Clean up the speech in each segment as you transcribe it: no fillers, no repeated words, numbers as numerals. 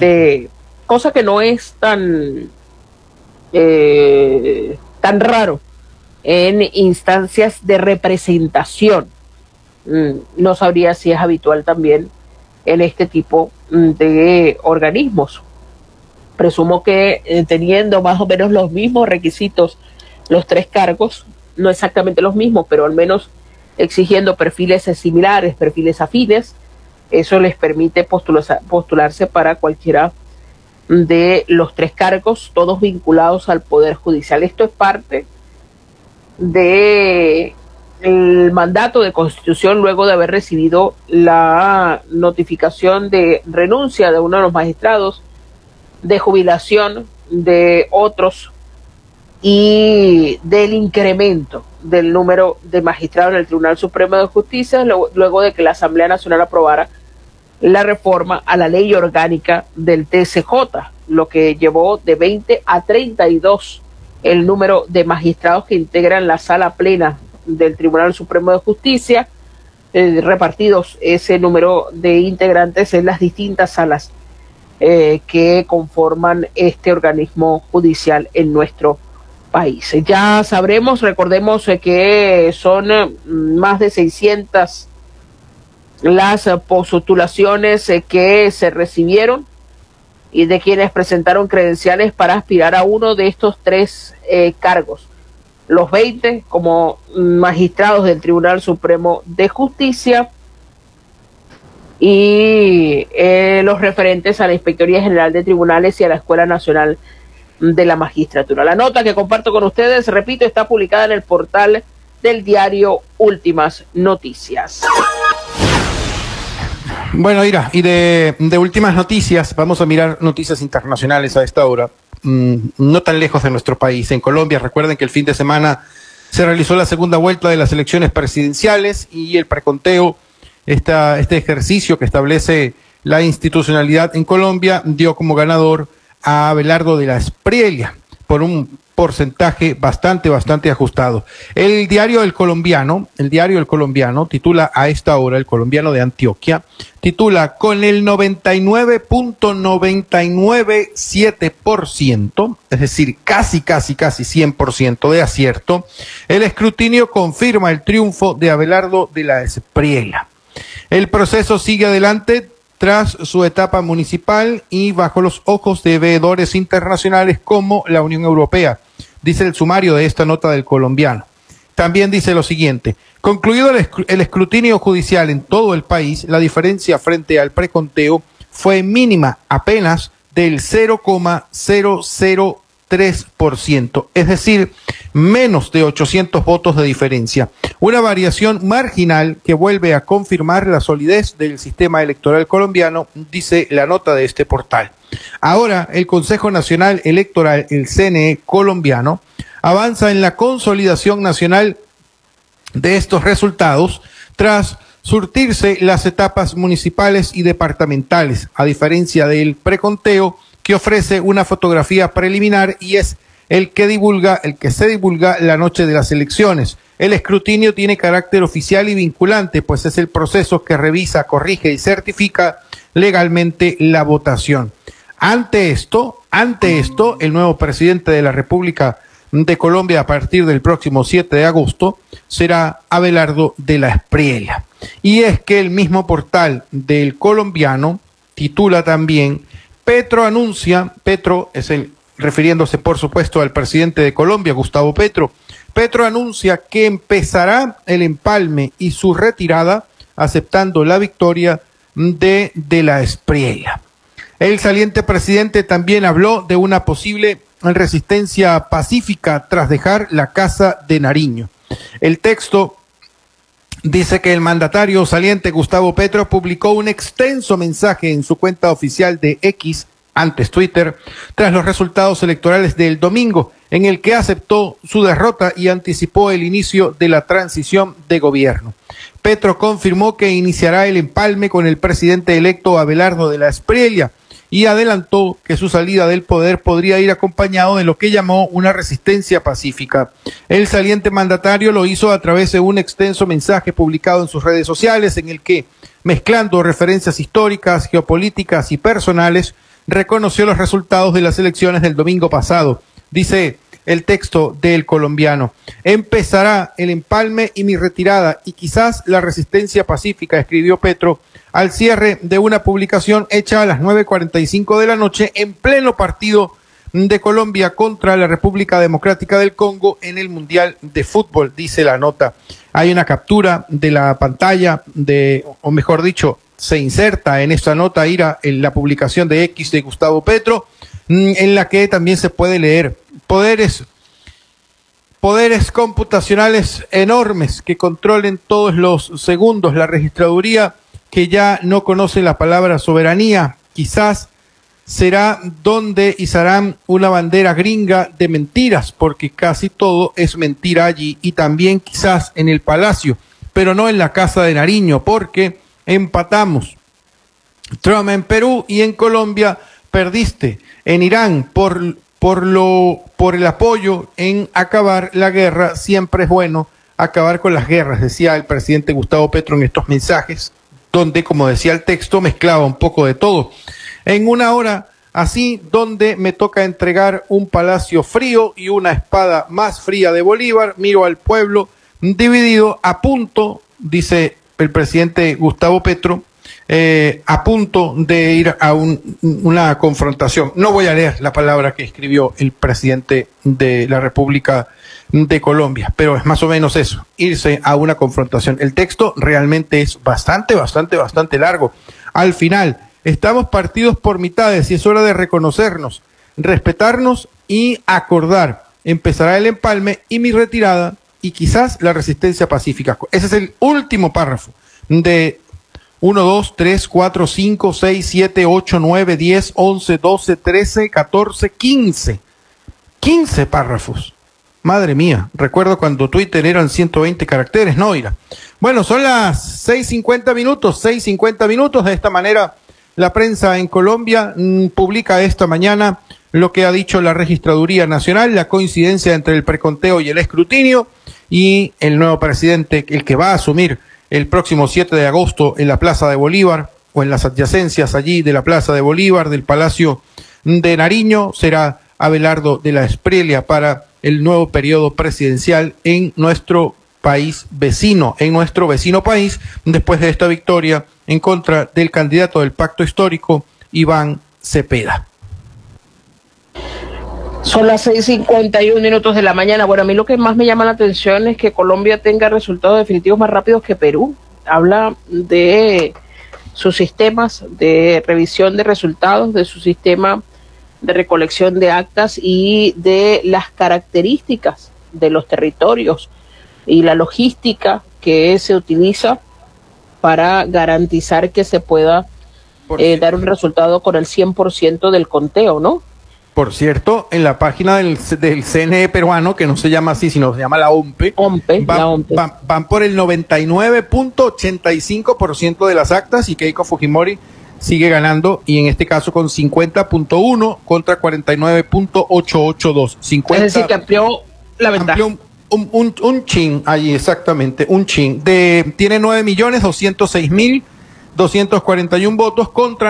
cosa que no es tan raro en instancias de representación. No sabría si es habitual también en este tipo de organismos. Presumo que teniendo más o menos los mismos requisitos los tres cargos, no exactamente los mismos, pero al menos exigiendo perfiles similares, perfiles afines, eso les permite postularse para cualquiera de los tres cargos, todos vinculados al Poder Judicial. Esto es parte de el mandato de Constitución luego de haber recibido la notificación de renuncia de uno de los magistrados, de jubilación de otros y del incremento del número de magistrados en el Tribunal Supremo de Justicia luego de que la Asamblea Nacional aprobara la reforma a la ley orgánica del TSJ, lo que llevó de 20 a 32 el número de magistrados que integran la sala plena del Tribunal Supremo de Justicia, repartidos ese número de integrantes en las distintas salas que conforman este organismo judicial en nuestro país. Ya sabremos, recordemos que son más de 600 las postulaciones que se recibieron y de quienes presentaron credenciales para aspirar a uno de estos tres cargos. Los 20 como magistrados del Tribunal Supremo de Justicia y los referentes a la Inspectoría General de Tribunales y a la Escuela Nacional de la Magistratura. La nota que comparto con ustedes, repito, está publicada en el portal del diario Últimas Noticias. Bueno, Ira, y de últimas noticias, vamos a mirar noticias internacionales a esta hora, no tan lejos de nuestro país. En Colombia, recuerden que el fin de semana se realizó la segunda vuelta de las elecciones presidenciales y el preconteo, este ejercicio que establece la institucionalidad en Colombia, dio como ganador a Abelardo de la Espriella por un porcentaje bastante ajustado. El diario El Colombiano titula a esta hora, El Colombiano de Antioquia, titula: con el 99.997%, es decir, casi 100% de acierto, el escrutinio confirma el triunfo de Abelardo de la Espriella. El proceso sigue adelante tras su etapa municipal y bajo los ojos de veedores internacionales como la Unión Europea, dice el sumario de esta nota del Colombiano. También dice lo siguiente: concluido el escrutinio judicial en todo el país, la diferencia frente al preconteo fue mínima, apenas del 0,003%, es decir, menos de 800 votos de diferencia. Una variación marginal que vuelve a confirmar la solidez del sistema electoral colombiano, dice la nota de este portal. Ahora, el Consejo Nacional Electoral, el CNE colombiano, avanza en la consolidación nacional de estos resultados tras surtirse las etapas municipales y departamentales, a diferencia del preconteo, que ofrece una fotografía preliminar y es el que se divulga la noche de las elecciones. El escrutinio tiene carácter oficial y vinculante, pues es el proceso que revisa, corrige y certifica legalmente la votación. Ante esto, el nuevo presidente de la República de Colombia a partir del próximo 7 de agosto será Abelardo de la Espriella. Y es que el mismo portal del Colombiano titula también: Petro anuncia, refiriéndose por supuesto al presidente de Colombia, Gustavo Petro, Petro anuncia que empezará el empalme y su retirada, aceptando la victoria de la Espriella. El saliente presidente también habló de una posible resistencia pacífica tras dejar la Casa de Nariño. El texto dice que el mandatario saliente Gustavo Petro publicó un extenso mensaje en su cuenta oficial de X, antes Twitter, tras los resultados electorales del domingo, en el que aceptó su derrota y anticipó el inicio de la transición de gobierno. Petro confirmó que iniciará el empalme con el presidente electo Abelardo de la Espriella y adelantó que su salida del poder podría ir acompañado de lo que llamó una resistencia pacífica. El saliente mandatario lo hizo a través de un extenso mensaje publicado en sus redes sociales, en el que, mezclando referencias históricas, geopolíticas y personales, reconoció los resultados de las elecciones del domingo pasado. Dice el texto del colombiano: empezará el empalme y mi retirada y quizás la resistencia pacífica, escribió Petro al cierre de una publicación hecha a las 9:45 de la noche en pleno partido de Colombia contra la República Democrática del Congo en el Mundial de Fútbol, dice la nota. Hay una captura de la pantalla o mejor dicho, se inserta en esta nota, Ira, en la publicación de X de Gustavo Petro, en la que también se puede leer: poderes computacionales enormes que controlen todos los segundos la registraduría, que ya no conoce la palabra soberanía, quizás será donde izarán una bandera gringa de mentiras, porque casi todo es mentira allí, y también quizás en el Palacio, pero no en la Casa de Nariño, porque empatamos. Trump en Perú y en Colombia perdiste. En Irán por el apoyo en acabar la guerra. Siempre es bueno acabar con las guerras, decía el presidente Gustavo Petro en estos mensajes, donde, como decía el texto, mezclaba un poco de todo. En una hora así, donde me toca entregar un palacio frío y una espada más fría de Bolívar, miro al pueblo dividido, a punto, dice el presidente Gustavo Petro, a punto de ir a una confrontación. No voy a leer la palabra que escribió el presidente de la República de Colombia, pero es más o menos eso, irse a una confrontación. El texto realmente es bastante largo. Al final, estamos partidos por mitades y es hora de reconocernos, respetarnos y acordar. Empezará el empalme y mi retirada y quizás la resistencia pacífica. Ese es el último párrafo de 1, 2, 3, 4, 5, 6, 7, 8, 9, 10, 11, 12, 13, 14, 15. 15 párrafos. Madre mía, recuerdo cuando Twitter eran 120 caracteres, ¿no, Ira? Bueno, son las 6:50 minutos, 6:50 minutos. De esta manera, la prensa en Colombia publica esta mañana lo que ha dicho la Registraduría Nacional, la coincidencia entre el preconteo y el escrutinio, y el nuevo presidente, el que va a asumir el próximo 7 de agosto en la Plaza de Bolívar, o en las adyacencias allí de la Plaza de Bolívar, del Palacio de Nariño, será Abelardo de la Espriella para el nuevo periodo presidencial en nuestro país vecino, en nuestro vecino país, después de esta victoria en contra del candidato del pacto histórico, Iván Cepeda. Son las 6:51 minutos de la mañana. Bueno, a mí lo que más me llama la atención es que Colombia tenga resultados definitivos más rápidos que Perú. Habla de sus sistemas de revisión de resultados, de su sistema de recolección de actas y de las características de los territorios y la logística que se utiliza para garantizar que se pueda dar un resultado con el 100% del conteo, ¿no? Por cierto, en la página del CNE peruano, que no se llama así, sino se llama la OMPE, van por el 99.85% de las actas, y Keiko Fujimori sigue ganando, y en este caso con 50.1 contra 49.882. Es decir, que amplió la ventaja. Amplió un chin allí, exactamente, un chin. Tiene 9.206.241 votos contra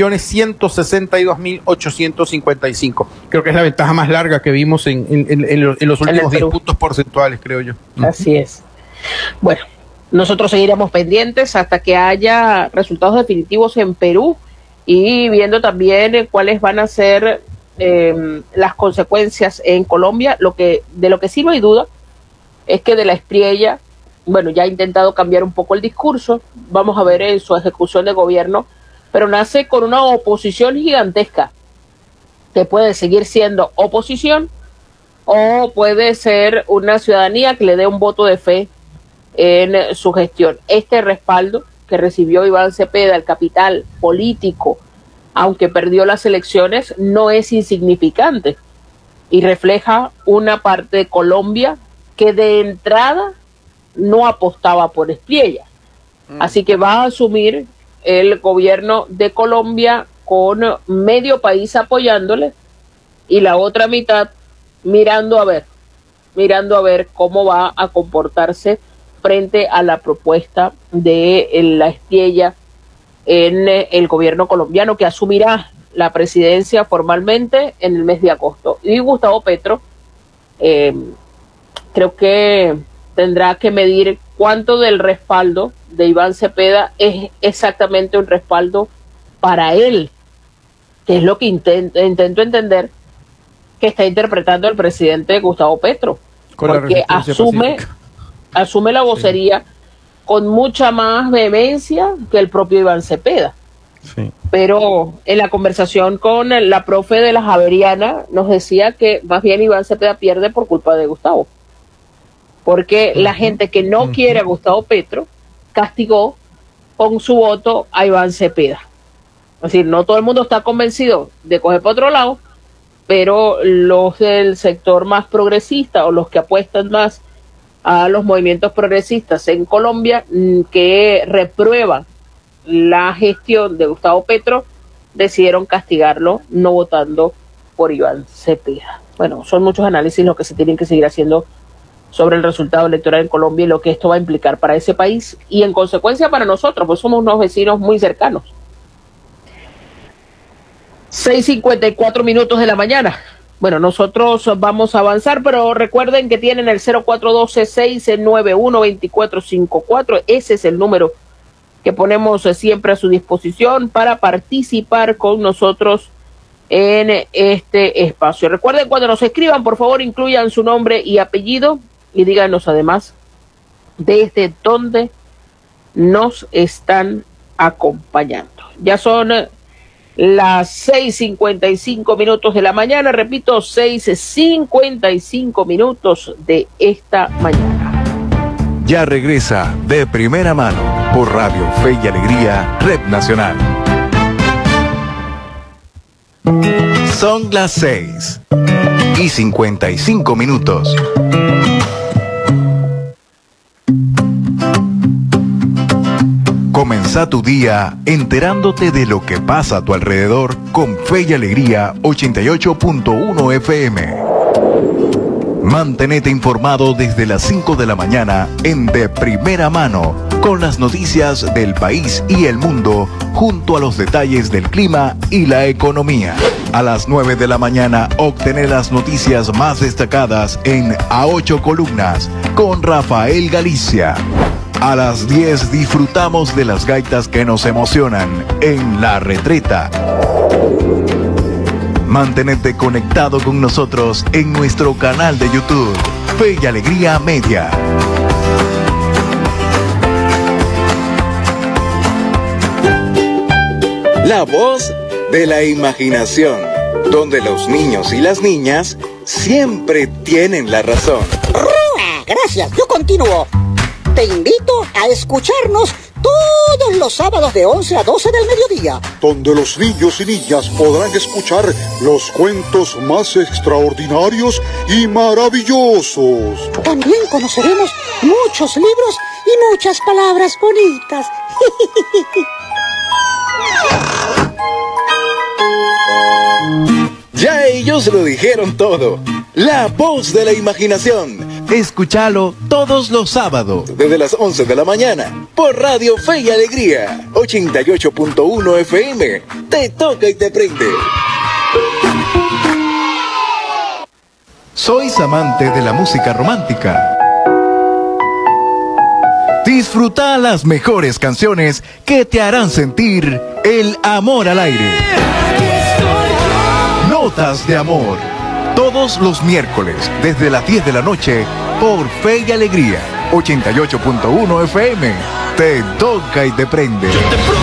9.162.855. Creo que es la ventaja más larga que vimos en los últimos 10 puntos porcentuales, creo yo. Así es. Bueno, nosotros seguiremos pendientes hasta que haya resultados definitivos en Perú y viendo también cuáles van a ser las consecuencias en Colombia. De lo que sí no hay duda es que de la Espriella, bueno, ya ha intentado cambiar un poco el discurso, vamos a ver en su ejecución de gobierno, pero nace con una oposición gigantesca, que puede seguir siendo oposición o puede ser una ciudadanía que le dé un voto de fe en su gestión. Este respaldo que recibió Iván Cepeda, el capital político, aunque perdió las elecciones, no es insignificante y refleja una parte de Colombia que de entrada no apostaba por Espriella. Así que va a asumir el gobierno de Colombia con medio país apoyándole y la otra mitad mirando a ver cómo va a comportarse frente a la propuesta de la Espriella en el gobierno colombiano, que asumirá la presidencia formalmente en el mes de agosto. Y Gustavo Petro creo que tendrá que medir cuánto del respaldo de Iván Cepeda es exactamente un respaldo para él, que es lo que intento entender que está interpretando el presidente Gustavo Petro, porque asume la vocería con mucha más vehemencia que el propio Iván Cepeda. Sí. Pero en la conversación con la profe de la Javeriana nos decía que más bien Iván Cepeda pierde por culpa de Gustavo, porque la gente que no quiere a Gustavo Petro castigó con su voto a Iván Cepeda. Es decir, no todo el mundo está convencido de coger por otro lado, pero los del sector más progresista o los que apuestan más a los movimientos progresistas en Colombia, que reprueban la gestión de Gustavo Petro, decidieron castigarlo no votando por Iván Cepeda. Bueno, son muchos análisis los que se tienen que seguir haciendo sobre el resultado electoral en Colombia y lo que esto va a implicar para ese país y en consecuencia para nosotros, pues somos unos vecinos muy cercanos. 6:54 de la mañana. Bueno, nosotros vamos a avanzar, pero recuerden que tienen el 0412-691-2454. Ese es el número que ponemos siempre a su disposición para participar con nosotros en este espacio. Recuerden, cuando nos escriban, por favor, incluyan su nombre y apellido y díganos además desde dónde nos están acompañando. Ya son las 6:55 de la mañana, repito, 6:55 de esta mañana. Ya regresa De Primera Mano por Radio Fe y Alegría, Red Nacional. Son las 6:55. Comenzá tu día enterándote de lo que pasa a tu alrededor con Fe y Alegría 88.1 FM. Mantenete informado desde las 5 de la mañana en De Primera Mano, con las noticias del país y el mundo, junto a los detalles del clima y la economía. A las 9 de la mañana obtener las noticias más destacadas en A 8 Columnas con Rafael Galicia. A las 10 disfrutamos de las gaitas que nos emocionan en La Retreta. Mantenete conectado con nosotros en nuestro canal de YouTube, Fe y Alegría Media. La voz de la imaginación, donde los niños y las niñas siempre tienen la razón. Gracias, yo continúo. Te invito a escucharnos todos los sábados de 11 a 12 del mediodía, donde los niños y niñas podrán escuchar los cuentos más extraordinarios y maravillosos. También conoceremos muchos libros y muchas palabras bonitas. Ya ellos lo dijeron todo. La voz de la imaginación. Escúchalo todos los sábados desde las 11 de la mañana por Radio Fe y Alegría 88.1 FM. Te toca y te prende. ¿Sois amante de la música romántica? Disfruta las mejores canciones que te harán sentir el amor al aire. Notas de amor. Todos los miércoles, desde las 10 de la noche, por Fe y Alegría, 88.1 FM. Te toca y te prende.